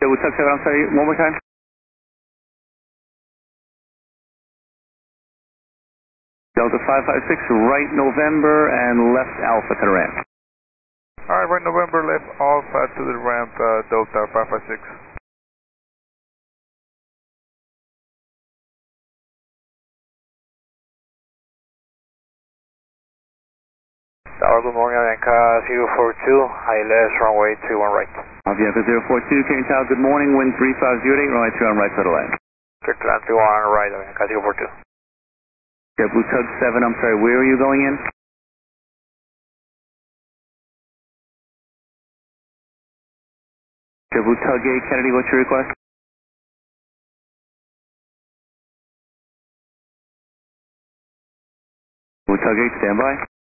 Blue Tug 7, I'm sorry, one more time. Delta 556, right November and left Alpha to the ramp. Alright, right November, left Alpha to the ramp, Delta 556. Tower, good morning, Avianca 042, ILS runway 31 right. Avianca 042, Canadian Tower, good morning, wind 3508, runway 31 right to the land. Clear to land 31 right, Avianca 042. Okay, Blue Tug 7, I'm sorry, where are you going in? Okay, Blue Tug 8, Kennedy, what's your request? Blue Tug 8, stand by.